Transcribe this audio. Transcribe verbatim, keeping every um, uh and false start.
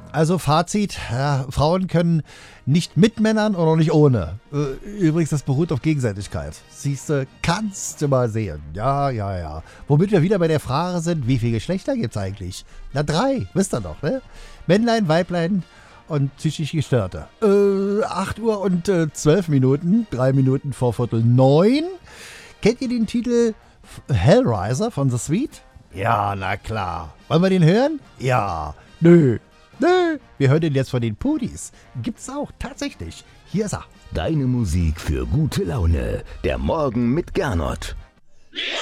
Also Fazit, ja, Frauen können nicht mit Männern oder nicht ohne. Äh, Übrigens, das beruht auf Gegenseitigkeit. Siehste, kannst du mal sehen. Ja, ja, ja. Womit wir wieder bei der Frage sind, wie viele Geschlechter gibt's eigentlich? Na drei, wisst ihr doch, ne? Männlein, Weiblein und psychisch Gestörte. Äh, acht Uhr und äh, zwölf Minuten, drei Minuten vor Viertel neun. Kennt ihr den Titel Hellraiser von The Sweet? Ja, na klar. Wollen wir den hören? Ja. Nö. Nö. Wir hören den jetzt von den Pudis. Gibt's auch, tatsächlich. Hier ist er. Deine Musik für gute Laune. Der Morgen mit Gernot.